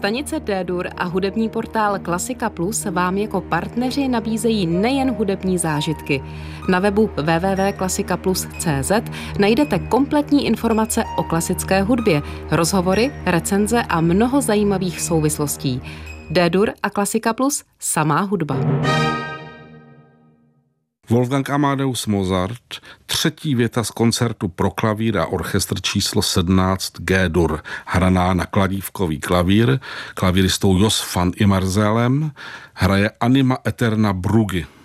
Stanice D-Dur a hudební portál Klasika Plus vám jako partneři nabízejí nejen hudební zážitky. Na webu www.klasikaplus.cz najdete kompletní informace o klasické hudbě, rozhovory, recenze a mnoho zajímavých souvislostí. D-Dur a Klasika Plus, samá hudba. Wolfgang Amadeus Mozart, třetí věta z koncertu pro klavír a orchestr číslo 17 G-dur, hraná na kladívkový klavír, klavíristou Jos van Imarzelem, hraje Anima Eterna Brugge.